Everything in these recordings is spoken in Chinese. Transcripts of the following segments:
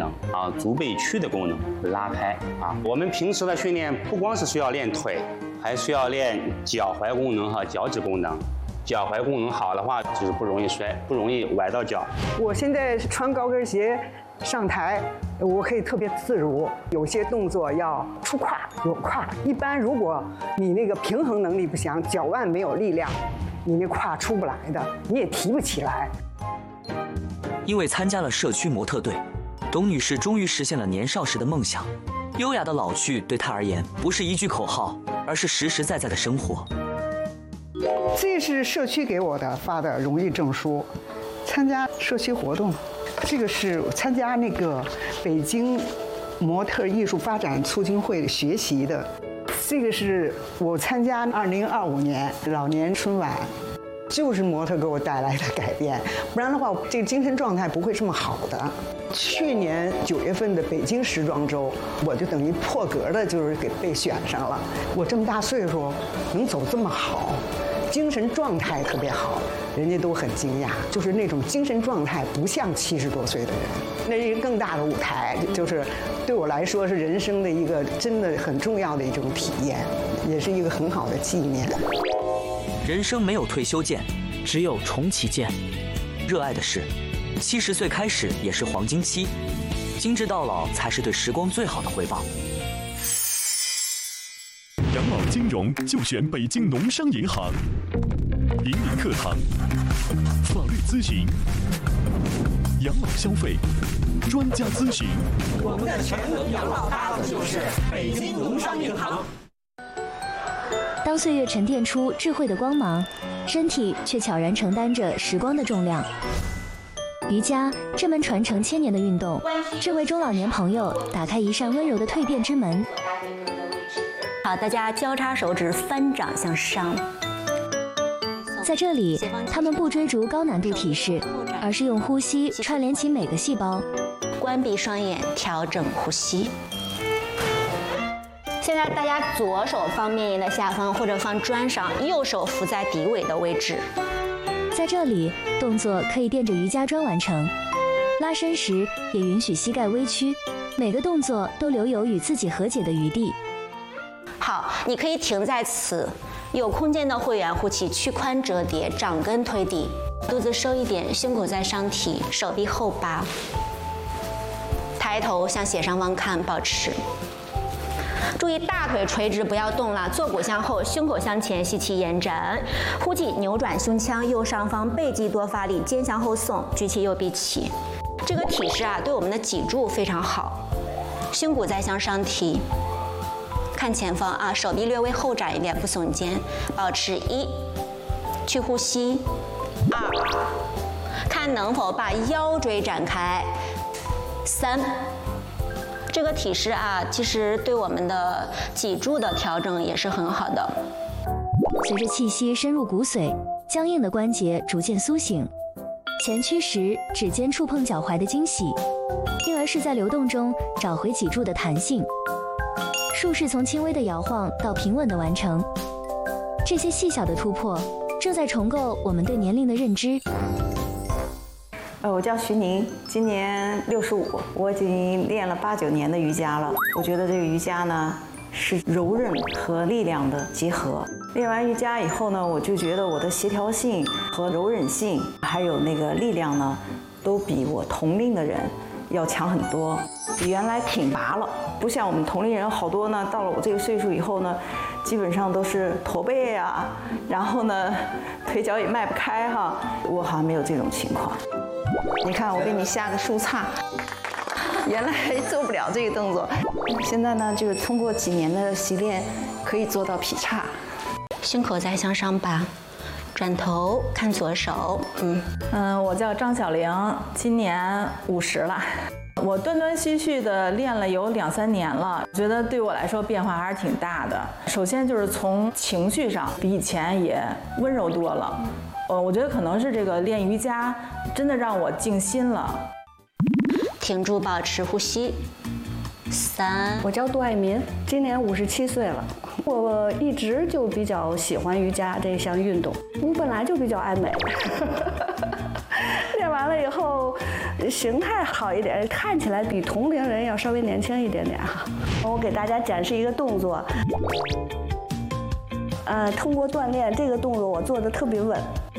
能啊，足背屈的功能拉开啊。我们平时的训练不光是需要练腿，还需要练脚踝功能和脚趾功能。脚踝功能好的话，就是不容易摔，不容易崴到脚。 我现在穿高跟鞋上台，我可以特别自如。有些动作要出胯、有胯。一般如果你那个平衡能力不强，脚腕没有力量，你那胯出不来的，你也提不起来。 因为参加了社区模特队，董女士终于实现了年少时的梦想。优雅的老去对她而言不是一句口号，而是实实在在的生活。 这是社区给我的发的荣誉证书，参加社区活动。这个是参加那个北京模特艺术发展促进会学习的。这个是我参加2025年老年春晚，就是模特给我带来的改变，不然的话，这个精神状态不会这么好的。去年9月份的北京时装周，我就等于破格的，就是被选上了。我这么大岁数能走这么好，精神状态特别好，人家都很惊讶，就是那种精神状态不像70多岁的人。那是一个更大的舞台，就是对我来说是人生的一个真的很重要的一种体验，也是一个很好的纪念。 人生没有退休键，只有重启键。热爱的事，70岁开始也是黄金期，精致到老才是对时光最好的回报。 养老金融就选北京农商银行，邻里课堂、法律咨询、养老消费、专家咨询。 我们的全能养老搭子就是北京农商银行。 当岁月沉淀出智慧的光芒，身体却悄然承担着时光的重量。瑜伽这门传承1000年的运动，正为中老年朋友打开一扇温柔的蜕变之门。 好，大家交叉手指，翻掌向上。 在这里，他们不追逐高难度体式，而是用呼吸串联起每个细胞。 关闭双眼，调整呼吸。现在大家左手放面沿的下方，或者放砖上，右手扶在底尾的位置。 在这里，动作可以垫着瑜伽砖完成。拉伸时也允许膝盖微屈，每个动作都留有与自己和解的余地。 好，你可以停在此。有空间的会员呼气，屈髋折叠，掌根推地，肚子收一点，胸口在上提，手臂后拔，抬头向斜上方看，保持。注意大腿垂直，不要动了。坐骨向后，胸口向前，吸气延展，呼气扭转胸腔，右上方背肌多发力，肩向后送，举起右臂起。这个体式啊，对我们的脊柱非常好。胸骨再向上提，看前方啊，手臂略微后展一点，不耸肩，保持1，去呼吸2，看能否把腰椎展开3。这个体式啊，其实对我们的脊柱的调整也是很好的。 随着气息深入骨髓，僵硬的关节逐渐苏醒。前屈时，指尖触碰脚踝的惊喜，因而是在流动中找回脊柱的弹性。术式从轻微的摇晃到平稳的完成，这些细小的突破，正在重构我们对年龄的认知。 我叫徐宁，今年65，我已经练了8、9年的瑜伽了。我觉得这个瑜伽呢，是柔韧和力量的结合。练完瑜伽以后呢，我就觉得我的协调性和柔韧性，还有那个力量呢，都比我同龄的人要强很多，比原来挺拔了。不像我们同龄人好多呢，到了我这个岁数以后呢，基本上都是驼背啊，然后呢，腿脚也迈不开哈。我好像没有这种情况。你看，我给你下个树杈，原来做不了这个动作，现在呢，就是通过几年的习练，可以做到劈叉。 胸口再向上拔，转头看左手。 我叫张小玲，今年50了。我断断续续的练了有2、3年了，觉得对我来说变化还是挺大的。首先就是从情绪上，比以前也温柔多了。我觉得可能是这个练瑜伽真的让我静心了。 停住，保持呼吸。3。 我叫杜爱民，今年57岁了。我一直就比较喜欢瑜伽这项运动，我本来就比较爱美。练完了以后， 形态好一点，看起来比同龄人要稍微年轻一点点哈。我给大家展示一个动作，通过锻炼这个动作，我做的特别稳。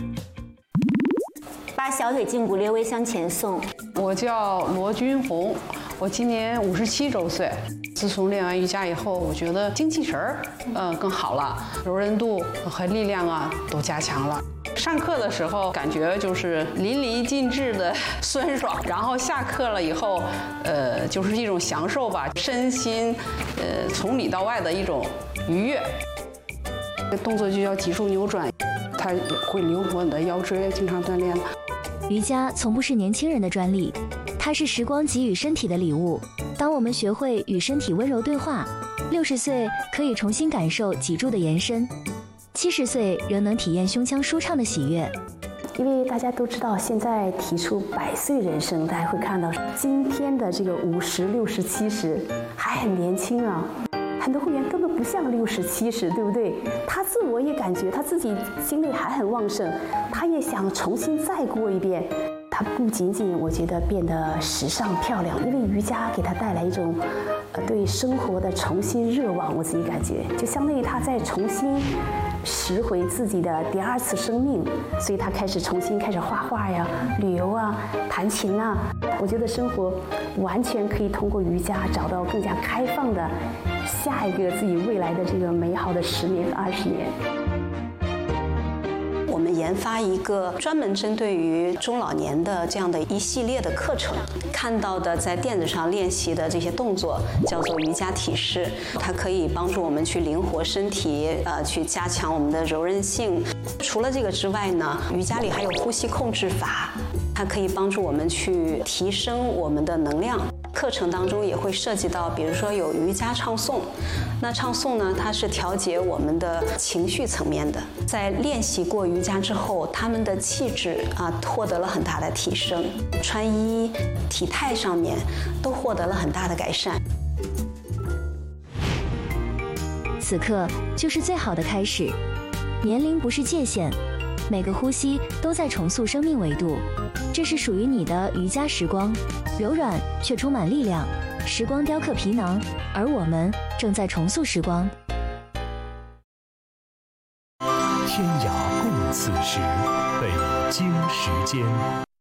把小腿胫骨略微向前送。 我叫罗君红，我今年57周岁。自从练完瑜伽以后，我觉得精气神儿更好了，柔韧度和力量啊都加强了。上课的时候感觉就是淋漓尽致的酸爽，然后下课了以后，就是一种享受吧，身心从里到外的一种愉悦。这动作就叫脊柱扭转，它会灵活你的腰椎，经常锻炼。 瑜伽从不是年轻人的专利，它是时光给予身体的礼物。当我们学会与身体温柔对话，60岁可以重新感受脊柱的延伸，70岁仍能体验胸腔舒畅的喜悦。 因为大家都知道，现在提出100岁人生，大家会看到今天的这个50、60、70还很年轻啊。很多会员根本不像60、70，对不对？他自我也感觉他自己精力还很旺盛，他也想重新再过一遍。他不仅仅我觉得变得时尚漂亮，因为瑜伽给他带来一种对生活的重新热望，我自己感觉就相当于他在重新拾回自己的第2次生命，所以他重新开始画画呀、旅游啊、弹琴啊。我觉得生活完全可以通过瑜伽找到更加开放的下一个自己未来的这个美好的10年、20年。 我们研发一个专门针对于中老年的这样的一系列的课程，看到的在垫子上练习的这些动作叫做瑜伽体式，它可以帮助我们去灵活身体，去加强我们的柔韧性。除了这个之外呢，瑜伽里还有呼吸控制法，它可以帮助我们去提升我们的能量。课程当中也会涉及到，比如说有瑜伽唱诵。那唱诵呢，它是调节我们的情绪层面的。在练习过瑜伽之后，他们的气质获得了很大的提升，穿衣、体态上面都获得了很大的改善。 此刻就是最好的开始，年龄不是界限，每个呼吸都在重塑生命维度。这是属于你的瑜伽时光，柔软却充满力量。时光雕刻皮囊，而我们正在重塑时光。 天涯共此时，北京时间。